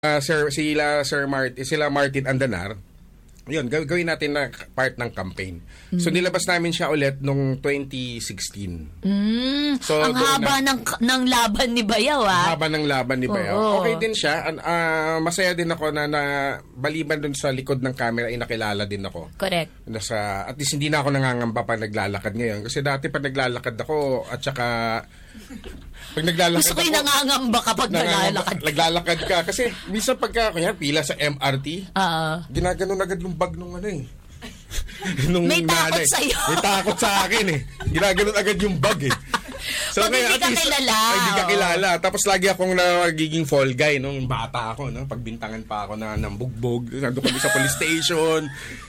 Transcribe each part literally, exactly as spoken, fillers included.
uh, Sir sila Sir Martin, sila Martin Andanar. Yun, gawin natin na part ng campaign. Mm. So nilabas namin siya ulit nung twenty sixteen. Mm. So, ang haba na, ng ng laban ni Bayaw, ah. Ang haba ng laban ni Bayaw. Oo. Okay din siya. Uh, masaya din ako na, na baliban dun sa likod ng camera ay nakilala din ako. Correct. Nasa, at least hindi na ako nangangamba pa naglalakad ngayon. Kasi dati pa naglalakad ako at saka pag naglalakad gusto ko yung nangangamba kapag naglalakad. Naglalakad ka. Kasi minsan pagka, kaya pila sa M R T, uh, ginaganon agad yung bag nung ano eh. nung may takot nanay. sa'yo. May takot sa akin eh. Ginaganon agad yung bag eh. So, pag hindi ka least, kilala. Ay, hindi ka kilala. Tapos lagi akong nagiging fall guy nung bata ako. No? Pagbintangan pa ako na ng bugbog. Nandun kami sa police station.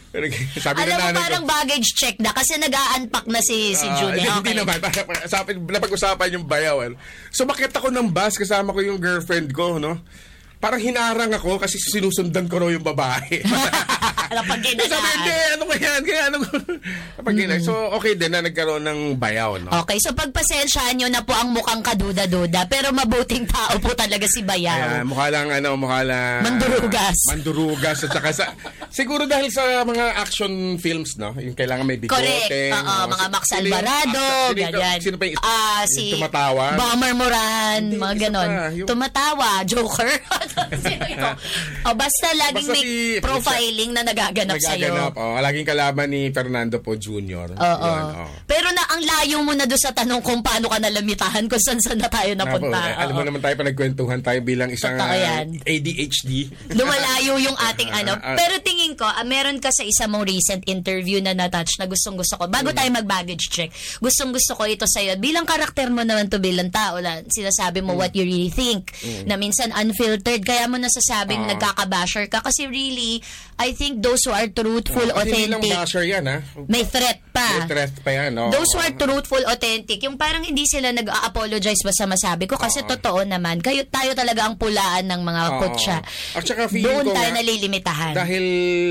Sabi alam na mo parang ko, baggage check na kasi nag-a-unpack na si, si uh, Judy. Hindi, okay. hindi naman. Napag-usapan yung Bayaw. Sumakit ako ng bus kasama ko yung girlfriend ko. No? Parang hinarang ako kasi sinusundan ko raw yung babae. Alam, pag ginagaan. Sabi, hindi, ano ba yan? Kaya ano pag mm. So, okay din na nagkaroon ng Bayaw, no? Okay, so pagpasensyahan nyo na po ang mukhang kaduda-duda, pero mabuting tao po talaga si Bayaw. Ayan, mukha lang, ano, mukha lang... Mandurugas. Mandurugas. At saka sa... Siguro dahil sa mga action films, no? Yung kailangan may bigote. Correct. Oo, uh, mga Max Alvarado, ganyan. Sino pa yung, uh, si yung tumatawa? Bomber Moran, hindi, mga ganon. Pa, yung... Tumatawa, Joker. Sino ito? O, basta laging basta may si, profiling na nagaganap, nagaganap sa'yo. Oh, laging kalaban ni Fernando Po Junior Oo. Oh. Pero na ang layo mo na doon sa tanong kung paano ka nalamitahan, kung saan-saan na tayo napunta. Napo, eh, alam mo naman tayo pa nagkwentuhan tayo bilang isang uh, A D H D. Lumalayo yung ating ano. Pero tingin ko, uh, meron ka sa isa mong recent interview na na-touch na gustong-gusto ko. Bago mm. tayo mag-baggage check, gustong-gusto ko ito sa'yo. Bilang karakter mo naman to bilang tao, na sinasabi mo mm. what you really think. Mm. Na minsan unfiltered, kaya mo nasasabing uh. nagkakabasher ka. Kasi really, I think those who are truthful, uh, authentic. Hindi lang basher yan, ha? May threat pa. May threat pa yan, no? Those who are truthful, authentic, yung parang hindi sila nag-a-apologize basta masabi ko. Kasi uh. totoo naman, kayo, tayo talaga ang pulaan ng mga uh. kutsa. At saka feeling doon ko tayo nga, nalilimitahan. Dahil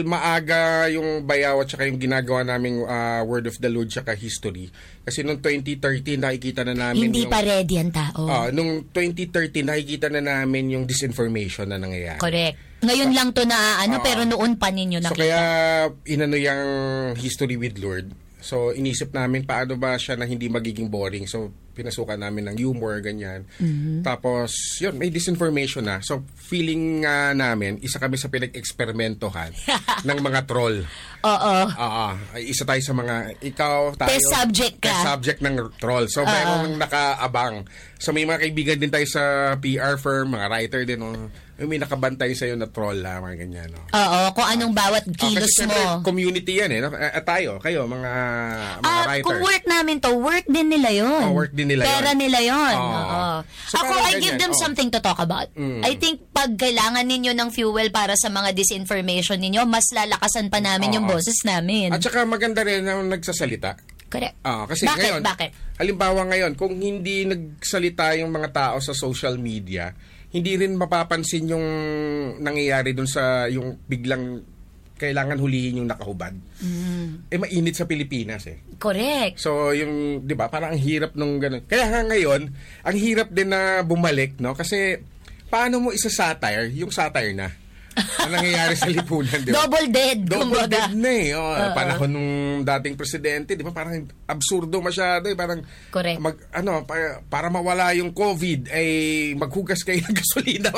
maaga yung Bayaw at saka yung ginagawa naming uh, Word of the Lord at history. Kasi noong twenty thirteen nakikita na namin hindi yung, pa ready ang tao. Uh, nung twenty thirteen nakikita na namin yung disinformation na nangyayari. Correct. Ngayon so, lang to na ano uh, pero noon pa ninyo nakita. So kaya inano yung History with Lord. So inisip namin paano ba siya na hindi magiging boring. So pinasukan namin ng humor, ganyan. Mm-hmm. Tapos, yun, may disinformation na. So, feeling uh, namin, isa kami sa pinag-eksperimentohan ng mga troll. Oo. Oo. Isa tayo sa mga, ikaw, tayo. Test subject ka. Test subject ng troll. So, mayroong nakaabang. So, may mga kaibigan din tayo sa P R firm, mga writer din. Oh. May nakabantay sa'yo na troll, ha, mga ganyan. No? Oo, kung anong bawat kilos oh, mo. Community yan, eh. No? At tayo, kayo, mga, mga uh, writer. Kung work namin to, work din nila yun. Oh, work din nila yun. Pera nila yun. Oh. Oo. So, ako, I ganyan. give them oh. something to talk about. Mm. I think pag kailangan ninyo ng fuel para sa mga disinformation ninyo, mas lalakasan pa namin oh. yung boses namin. At saka maganda rin na nagsasalita. Correct. Ah, kasi bakit? ngayon, Bakit? Halimbawa ngayon, kung hindi nagsalita yung mga tao sa social media, hindi rin mapapansin yung nangyayari dun sa yung biglang kailangan hulihin yung nakahubad. Mm. Eh, mainit sa Pilipinas eh. Correct. So, yung, di ba, parang ang hirap nung ganun. Kaya nga ngayon, ang hirap din na bumalik, no? Kasi, paano mo isa-satire, yung satire na? Ang nangyayari sa lipunan, di ba? Double dead, Double kumbaga. dead na eh. Oh, uh-uh. Panahon nung dating presidente, di ba? Parang absurdo masyado eh. Parang, correct. Mag, ano, para, para mawala yung COVID, ay maghugas kayo ng gasolina.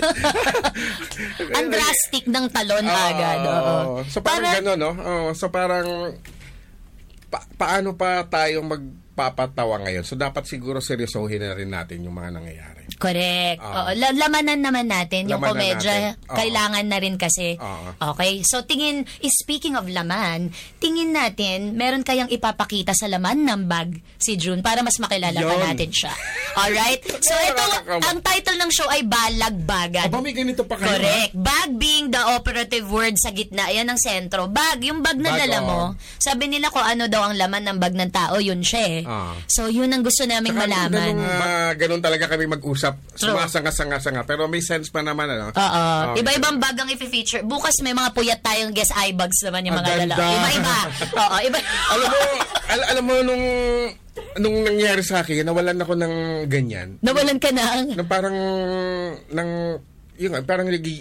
Ang drastic ng talon uh, agad. Oh. So parang para... gano'n, no? Oh, so parang, pa, paano pa tayong magpapatawa ngayon? So dapat siguro seryosohin na rin natin yung mga nangyayari. Correct. Uh, Oo. Lamanan naman natin yung komedya. Uh, kailangan na rin kasi. Uh, okay. So, tingin, speaking of laman, tingin natin, meron kayang ipapakita sa laman ng bag si June para mas makilala pa natin siya. Alright? So, ito, ang title ng show ay Balagbagan. Aba, may ganito pa kayo. Correct. Bag being the operative word sa gitna. Yan ang sentro. Bag, yung bag na bag, dala mo. Oh. Sabi nila kung ano daw ang laman ng bag ng tao, yun siya eh. Uh. So, yun ang gusto naming saka, malaman. Ganun, uh, ganun talaga kami mag-usap. Sumasanga-sanga-sanga. Pero may sense pa naman, ano? Oo. Okay. Iba-ibang bag ang i-feature. Bukas may mga puyat tayong guest eye bags naman yung mga dala. Iba-iba. Oo, iba. Alam mo, al- alam mo nung nung nangyari sa akin, nawalan ako ng ganyan. Nawalan ka na? Na parang ng yun nga, parang nag